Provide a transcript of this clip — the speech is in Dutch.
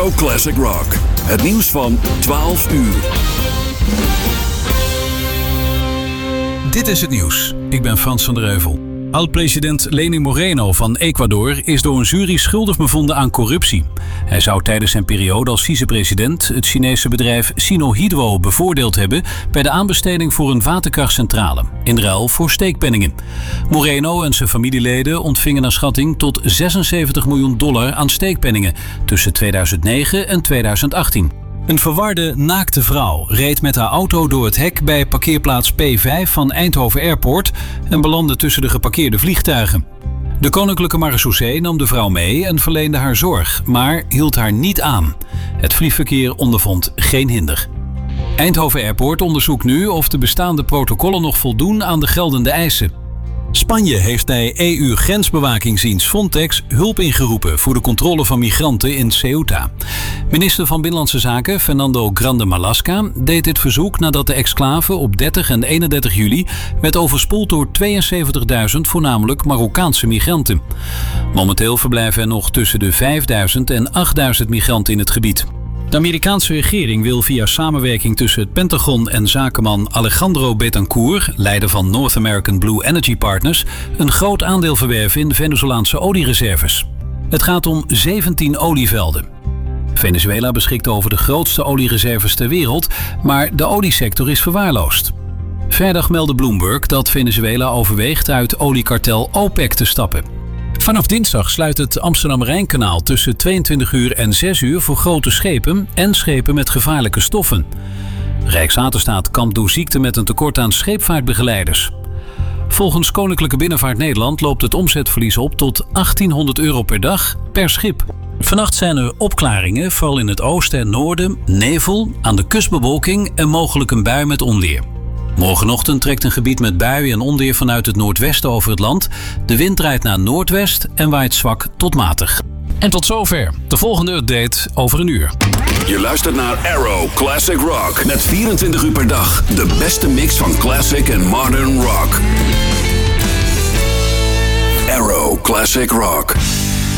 Arrow Classic Rock. Het nieuws van 12 uur. Dit is het nieuws. Ik ben Frans van der Heuvel. Oud-president Lenín Moreno van Ecuador is door een jury schuldig bevonden aan corruptie. Hij zou tijdens zijn periode als vicepresident het Chinese bedrijf Sinohydro bevoordeeld hebben bij de aanbesteding voor een waterkrachtcentrale, in ruil voor steekpenningen. Moreno en zijn familieleden ontvingen naar schatting tot $76 miljoen aan steekpenningen tussen 2009 en 2018. Een verwarde, naakte vrouw reed met haar auto door het hek bij parkeerplaats P5 van Eindhoven Airport en belandde tussen de geparkeerde vliegtuigen. De Koninklijke Marechaussee nam de vrouw mee en verleende haar zorg, maar hield haar niet aan. Het vliegverkeer ondervond geen hinder. Eindhoven Airport onderzoekt nu of de bestaande protocollen nog voldoen aan de geldende eisen. Spanje heeft bij EU-grensbewakingsdienst Frontex hulp ingeroepen voor de controle van migranten in Ceuta. Minister van Binnenlandse Zaken Fernando Grande Marlaska deed dit verzoek nadat de exclave op 30 en 31 juli werd overspoeld door 72.000 voornamelijk Marokkaanse migranten. Momenteel verblijven er nog tussen de 5.000 en 8.000 migranten in het gebied. De Amerikaanse regering wil via samenwerking tussen het Pentagon en zakenman Alejandro Betancourt, leider van North American Blue Energy Partners, een groot aandeel verwerven in de Venezolaanse oliereserves. Het gaat om 17 olievelden. Venezuela beschikt over de grootste oliereserves ter wereld, maar de oliesector is verwaarloosd. Vrijdag meldde Bloomberg dat Venezuela overweegt uit oliekartel OPEC te stappen. Vanaf dinsdag sluit het Amsterdam-Rijnkanaal tussen 22 uur en 6 uur voor grote schepen en schepen met gevaarlijke stoffen. Rijkswaterstaat kampt door ziekte met een tekort aan scheepvaartbegeleiders. Volgens Koninklijke Binnenvaart Nederland loopt het omzetverlies op tot €1800 per dag per schip. Vannacht zijn er opklaringen, vooral in het oosten en noorden, nevel, aan de kust bewolking en mogelijk een bui met onweer. Morgenochtend trekt een gebied met buien en onweer vanuit het noordwesten over het land. De wind draait naar noordwest en waait zwak tot matig. En tot zover. De volgende update over een uur. Je luistert naar Arrow Classic Rock. Met 24 uur per dag de beste mix van classic en modern rock. Arrow Classic Rock.